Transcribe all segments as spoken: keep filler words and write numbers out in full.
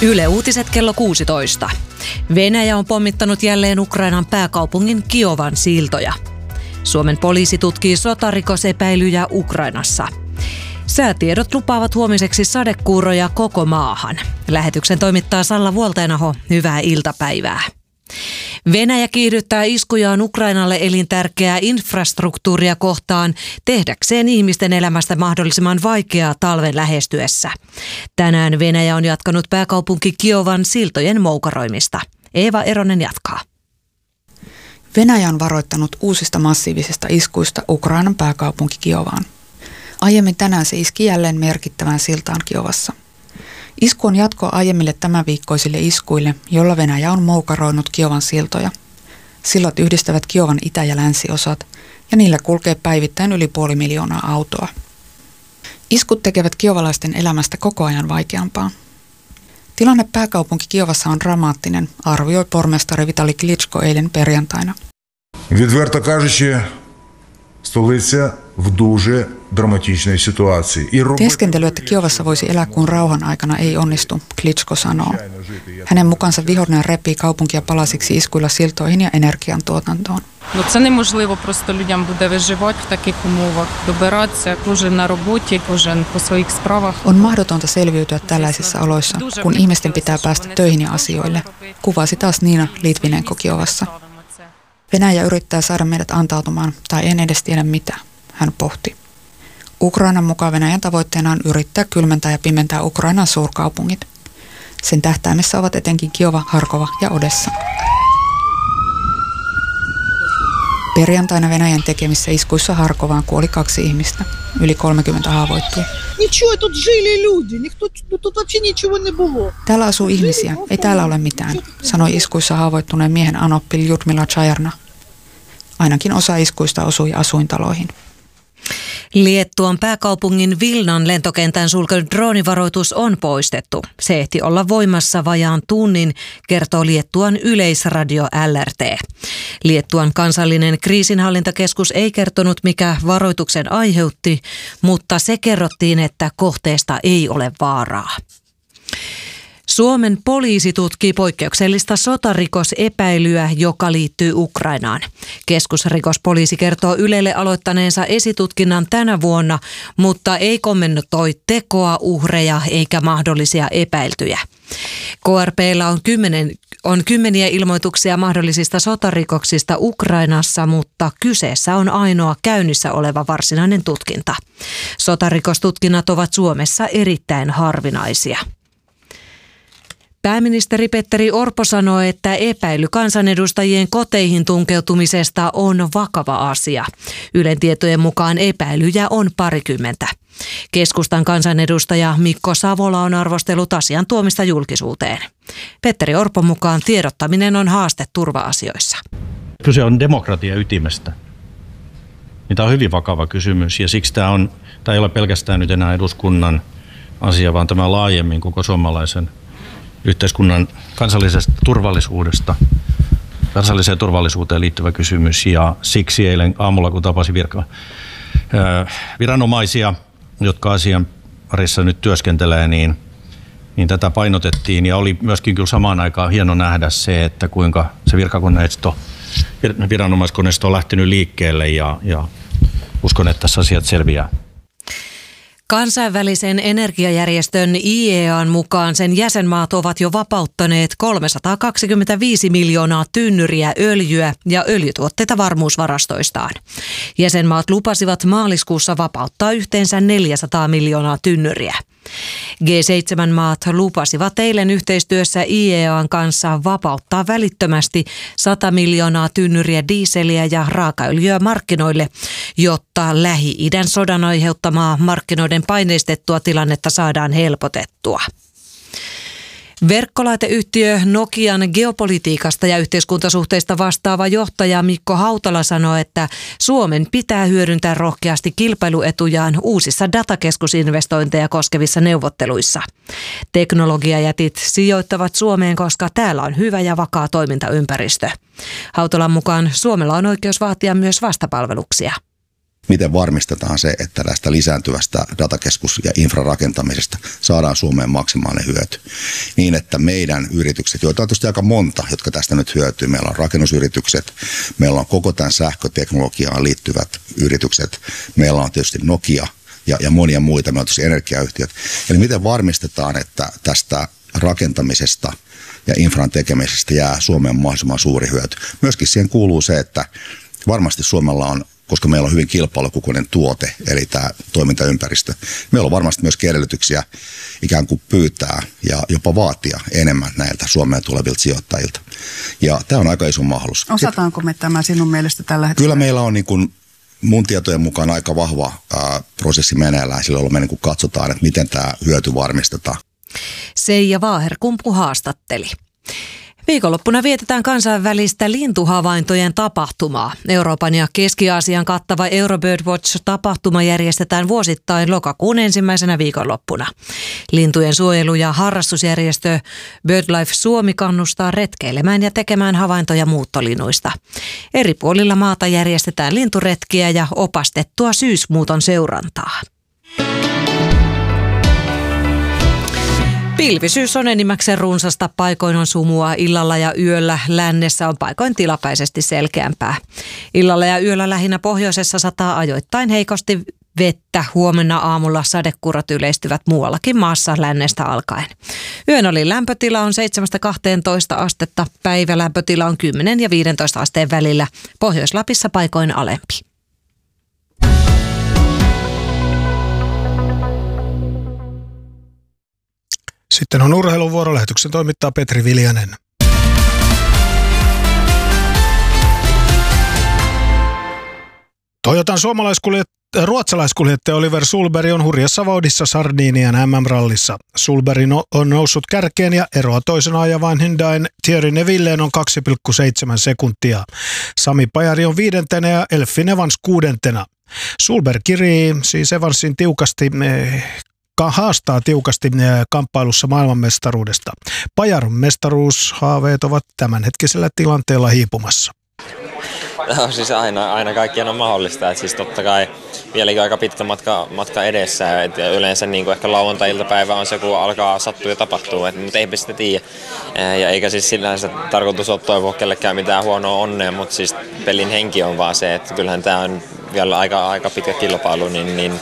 Yle Uutiset kello kuusitoista. Venäjä on pommittanut jälleen Ukrainan pääkaupungin Kiovan siltoja. Suomen poliisi tutkii sotarikosepäilyjä Ukrainassa. Säätiedot lupaavat huomiseksi sadekuuroja koko maahan. Lähetyksen toimittaa Salla Vuoltenaho. Hyvää iltapäivää. Venäjä kiihdyttää iskujaan Ukrainalle elintärkeää infrastruktuuria kohtaan tehdäkseen ihmisten elämästä mahdollisimman vaikeaa talven lähestyessä. Tänään Venäjä on jatkanut pääkaupunki Kiovan siltojen moukaroimista. Eeva Eronen jatkaa. Venäjä on varoittanut uusista massiivisista iskuista Ukrainan pääkaupunki Kiovaan. Aiemmin tänään se iski jälleen merkittävään siltaan Kiovassa. Isku on jatkoa aiemmille tämänviikkoisille iskuille, jolla Venäjä on moukaroinut Kiovan siltoja. Sillat yhdistävät Kiovan itä- ja länsiosat, ja niillä kulkee päivittäin yli puoli miljoonaa autoa. Iskut tekevät kiovalaisten elämästä koko ajan vaikeampaa. Tilanne pääkaupunki Kiovassa on dramaattinen, arvioi pormestari Vitali Klitschko eilen perjantaina. Відверто кажучи, столиця в дуже драматичній ситуації. Teeskentely, että Kiovassa voisi elää kuin rauhan aikana, ei onnistu, Klitschko sanoo. Hänen mukaansa vihollinen repii kaupunkia palasiksi iskuilla siltoihin ja energiantuotantoon. Ну це неможливо просто людям буде виживати в таких умовах, добиратися, кожен на роботі, кожен по своїх справах. On mahdotonta selviytyä tällaisissa oloissa, kun ihmisten pitää päästä töihin ja asioille, kuvasi taas Niina Litvinenko Kiovassa. Venäjä yrittää saada meidät antautumaan, tai en edes tiedä mitä, hän pohti. Ukrainan mukaan Venäjän tavoitteena on yrittää kylmentää ja pimentää Ukrainan suurkaupungit. Sen tähtäimessä ovat etenkin Kiova, Harkova ja Odessa. Perjantaina Venäjän tekemissä iskuissa Harkovaan kuoli kaksi ihmistä. Yli kolmekymmentä haavoittui. Täällä asuu ihmisiä, ei täällä ole mitään, sanoi iskuissa haavoittuneen miehen anoppi Ljudmila Chajarna. Ainakin osa iskuista osui asuintaloihin. Liettuan pääkaupungin Vilnan lentokentän sulkenut droonivaroitus on poistettu. Se ehti olla voimassa vajaan tunnin, kertoo Liettuan yleisradio L R T. Liettuan kansallinen kriisinhallintakeskus ei kertonut, mikä varoituksen aiheutti, mutta se kerrottiin, että kohteesta ei ole vaaraa. Suomen poliisi tutkii poikkeuksellista sotarikosepäilyä, joka liittyy Ukrainaan. Keskusrikospoliisi kertoo Ylelle aloittaneensa esitutkinnan tänä vuonna, mutta ei kommentoi tekoa, uhreja eikä mahdollisia epäiltyjä. K R P:llä on, kymmenen, on kymmeniä ilmoituksia mahdollisista sotarikoksista Ukrainassa, mutta kyseessä on ainoa käynnissä oleva varsinainen tutkinta. Sotarikostutkinnat ovat Suomessa erittäin harvinaisia. Pääministeri Petteri Orpo sanoi, että epäily kansanedustajien koteihin tunkeutumisesta on vakava asia. Ylen tietojen mukaan epäilyjä on parikymmentä. Keskustan kansanedustaja Mikko Savola on arvostellut asian tuomista julkisuuteen. Petteri Orpon mukaan tiedottaminen on haaste turva-asioissa. Kyse on demokratian ytimestä. Tämä on hyvin vakava kysymys ja siksi tämä, on, tämä ei ole pelkästään nyt enää eduskunnan asia, vaan tämä laajemmin koko suomalaisen yhteiskunnan kansallisesta turvallisuudesta, kansalliseen turvallisuuteen liittyvä kysymys ja siksi eilen aamulla, kun tapasin virka, viranomaisia, jotka asian parissa nyt työskentelee, niin, niin tätä painotettiin ja oli myöskin kyllä samaan aikaan hieno nähdä se, että kuinka se virkakoneisto, viranomaiskoneisto on lähtenyt liikkeelle ja, ja uskon, että tässä asiat selviää. Kansainvälisen energiajärjestön I E A:n mukaan sen jäsenmaat ovat jo vapauttaneet kolmesataakaksikymmentäviisi miljoonaa tynnyriä öljyä ja öljytuotteita varmuusvarastoistaan. Jäsenmaat lupasivat maaliskuussa vapauttaa yhteensä neljäsataa miljoonaa tynnyriä. G seitsemän maat lupasivat eilen yhteistyössä I E A:n kanssa vapauttaa välittömästi sata miljoonaa tynnyriä diiseliä ja raakaöljyä markkinoille, jotta Lähi-idän sodan aiheuttamaa markkinoiden paineistettua tilannetta saadaan helpotettua. Verkkolaiteyhtiö Nokian geopolitiikasta ja yhteiskuntasuhteista vastaava johtaja Mikko Hautala sanoi, että Suomen pitää hyödyntää rohkeasti kilpailuetujaan uusissa datakeskusinvestointeja koskevissa neuvotteluissa. Teknologiajätit sijoittavat Suomeen, koska täällä on hyvä ja vakaa toimintaympäristö. Hautalan mukaan Suomella on oikeus vaatia myös vastapalveluksia. miten varmistetaan se, että tästä lisääntyvästä datakeskus- ja infrarakentamisesta saadaan Suomeen maksimaalinen hyöty. Niin, että meidän yritykset, joita on tietysti aika monta, jotka tästä nyt hyötyy. Meillä on rakennusyritykset, meillä on koko tämän sähköteknologiaan liittyvät yritykset, meillä on tietysti Nokia ja, ja monia muita, meillä on tietysti energiayhtiöt. Eli miten varmistetaan, että tästä rakentamisesta ja infran tekemisestä jää Suomeen mahdollisimman suuri hyöty. Myöskin siihen kuuluu se, että varmasti Suomella on, koska meillä on hyvin kilpailukykyinen tuote, eli tämä toimintaympäristö, meillä on varmasti myös edellytyksiä ikään kuin pyytää ja jopa vaatia enemmän näiltä Suomeen tulevilta sijoittajilta. Ja tämä on aika iso mahdollisuus. Osataanko me tämä sinun mielestä tällä hetkellä? Kyllä meillä on niin kuin mun tietojen mukaan aika vahva ää, prosessi meneillään, silloin me niin kuin katsotaan, että miten tämä hyöty varmistetaan. Seija Vaaherkumpu haastatteli. Viikonloppuna vietetään kansainvälistä lintuhavaintojen tapahtumaa. Euroopan ja Keski-Aasian kattava Eurobirdwatch-tapahtuma järjestetään vuosittain lokakuun ensimmäisenä viikonloppuna. Lintujen suojelu- ja harrastusjärjestö BirdLife Suomi kannustaa retkeilemään ja tekemään havaintoja muuttolinnuista. Eri puolilla maata järjestetään linturetkiä ja opastettua syysmuuton seurantaa. Pilvisyys on enimmäkseen runsasta, paikoin on sumua illalla ja yöllä, lännessä on paikoin tilapäisesti selkeämpää. Illalla ja yöllä lähinnä pohjoisessa sataa ajoittain heikosti vettä, huomenna aamulla sadekuurat yleistyvät muuallakin maassa lännestä alkaen. Yön oli lämpötila on seitsemästä kahteentoista astetta, päivälämpötila on kymmenen ja viisitoista asteen välillä, Pohjois-Lapissa paikoin alempi. Sitten on urheiluvuoro. Lähetyksen toimittaa Petri Viljanen. Toyotan suomalaiskuljettaja, ruotsalaiskuljettaja Oliver Sulberg on hurjassa vauhdissa Sardinian M M-rallissa. Sulberg on noussut kärkeen ja eroa toisena ajavan Hyundain Thierry Nevilleen on kaksi pilkku seitsemän sekuntia. Sami Pajari on viidentenä ja Elfin Evans kuudentena. Sulberg kirii siis Evansin tiukasti haastaa tiukasti kamppailussa maailmanmestaruudesta. Pajaron mestaruushaaveet ovat tämänhetkisellä tilanteella hiipumassa. No, siis aina, aina kaikkien on mahdollista. Et siis totta kai vieläkin aika pitkä matka, matka edessä. Et yleensä niin kuin ehkä lauantai-iltapäivä on se, kun alkaa sattua ja tapahtuu. Et, mutta eipä sitä tiedä. Ja eikä siis sinänsä tarkoitus ole toivoa kellekään mitään huonoa onnea, mutta siis pelin henki on vaan se, että kyllähän tämä on vielä aika, aika pitkä kilpailu. Niin, niin,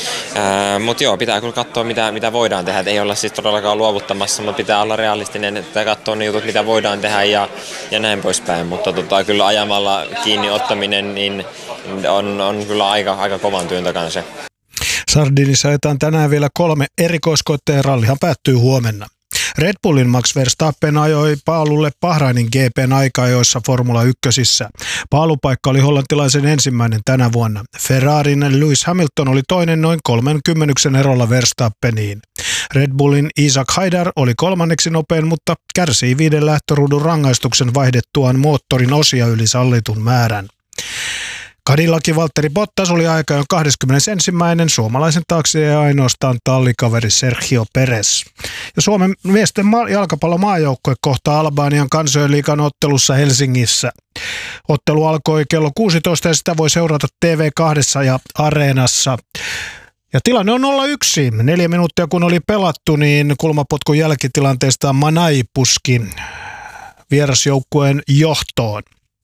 mutta joo, pitää kyllä katsoa, mitä, mitä voidaan tehdä. Et ei olla siis todellakaan luovuttamassa, mutta pitää olla realistinen, että katsoa ne jutut, mitä voidaan tehdä ja, ja näin poispäin. Mutta tota, kyllä ajamalla kiinni ottaminen niin on, on kyllä aika, aika kovan työn takana se. Sardinissa ajetaan tänään vielä kolme erikoiskoetteen ja rallihan päättyy huomenna. Red Bullin Max Verstappen ajoi paalulle Bahrainin G P:n aika-ajoissa Formula ykkösissä. Paalupaikka oli hollantilaisen ensimmäinen tänä vuonna. Ferrarin Lewis Hamilton oli toinen noin kolmekymmentyksen erolla Verstappeniin. Red Bullin Isaac Haidar oli kolmanneksi nopein, mutta kärsii viiden lähtöruudun rangaistuksen vaihdettuaan moottorin osia yli sallitun määrän. Cadillacin Valtteri Bottas oli aika kaksikymmentäensimmäinen suomalaisen taakse ja ainoastaan tallikaveri Sergio Perez. Ja Suomen miesten jalkapallomaajoukkue kohtaa Albanian kansainliigan ottelussa Helsingissä. Ottelu alkoi kello kuusitoista ja sitä voi seurata T V kaksi ja Areenassa. Ja tilanne on nolla yksi. Neljä minuuttia kun oli pelattu, niin kulmapotkun jälkitilanteesta Manai puski vierasjoukkueen johtoon.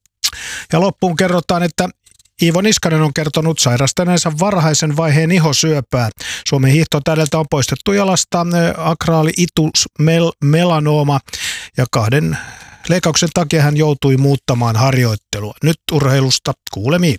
Ja loppuun kerrotaan, että Iivo Niskanen on kertonut sairastaneensa varhaisen vaiheen ihosyöpää. Suomen hiihtotähdeltä on poistettu jalasta akraali itus mel- melanooma ja kahden leikkauksen takia hän joutui muuttamaan harjoittelua. Nyt urheilusta kuulemiin.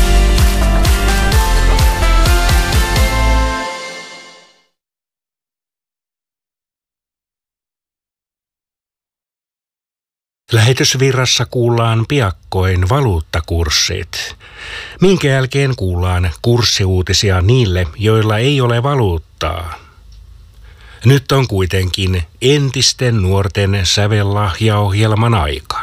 Lähetysvirrassa kuullaan piakkoin valuuttakurssit, minkä jälkeen kuullaan kurssiuutisia niille, joilla ei ole valuuttaa. Nyt on kuitenkin entisten nuorten sävellahjaohjelman aika.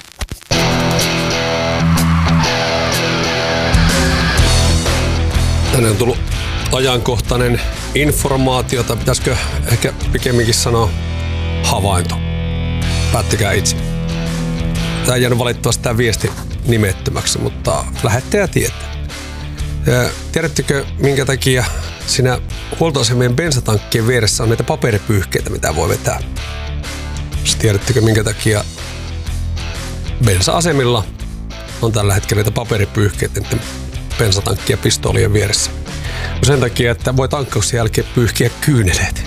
Tänne on tullut ajankohtainen informaatio, tai pitäisikö ehkä pikemminkin sanoa havainto. Päättäkää itse. Tämä ei jäänyt valitettavasti tämä viesti nimettömäksi, mutta lähettäjä tietää. Ja tiedättekö, minkä takia siinä huoltoasemien bensatankkien vieressä on näitä paperipyyhkeitä, mitä voi vetää? Tiedättekö, minkä takia bensa-asemilla on tällä hetkellä näitä paperipyyhkeitä bensatankkien pistoolien vieressä? No sen takia, että voi tankkauksen jälkeen pyyhkiä kyyneleet.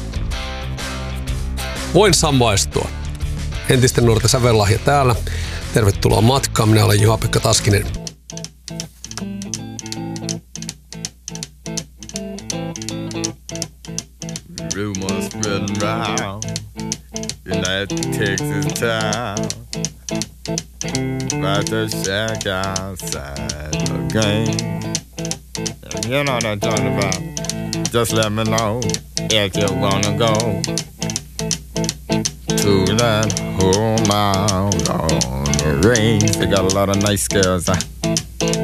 Voin samaistua. Entisten nuorten sävellahja täällä. Tervetuloa matkaan. Minä olen Juha-Pekka Taskinen. Rumors spreading round United Texas town about the shack outside the game. You know what I'm talking about. Just let me know if you wanna go to that home out on the range. They got a lot of nice girls. Huh?